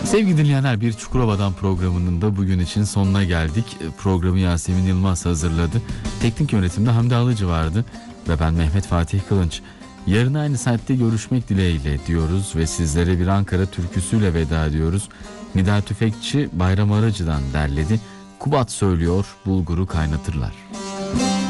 Sevgili dinleyenler, bir Çukurova'dan programının da bugün için sonuna geldik. Programı Yasemin Yılmaz hazırladı. Teknik yönetimde Hamdi Alıcı vardı ve ben Mehmet Fatih Kılınç. Yarın aynı saatte görüşmek dileğiyle diyoruz ve sizlere bir Ankara türküsüyle veda ediyoruz. Nida Tüfekçi Bayram Aracı'dan derledi. Kubat söylüyor, bulguru kaynatırlar.